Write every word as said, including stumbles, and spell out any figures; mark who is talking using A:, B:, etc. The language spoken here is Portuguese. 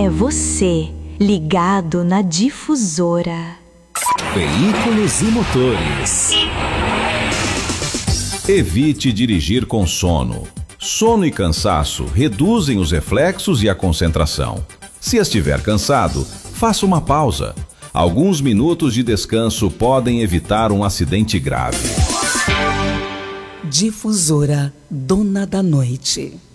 A: é você, ligado na Difusora.
B: Veículos e motores. Evite dirigir com sono. Sono e cansaço reduzem os reflexos e a concentração. Se estiver cansado, faça uma pausa. Alguns minutos de descanso podem evitar um acidente grave.
C: Difusora, dona da noite.